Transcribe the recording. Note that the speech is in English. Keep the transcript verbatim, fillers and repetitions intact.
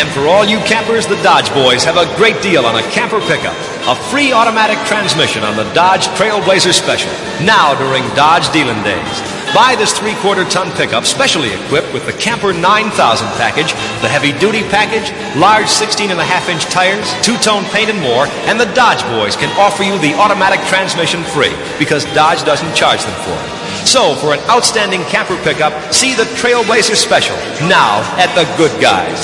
And for all you campers, the Dodge Boys have a great deal on a camper pickup. A free automatic transmission on the Dodge Trailblazer Special, now during Dodge Dealing Days. Buy this three-quarter ton pickup specially equipped with the Camper nine thousand package, the heavy-duty package, large sixteen and a half inch tires, two-tone paint and more, and the Dodge Boys can offer you the automatic transmission free because Dodge doesn't charge them for it. So, for an outstanding camper pickup, see the Trailblazer Special, now at the Good Guys.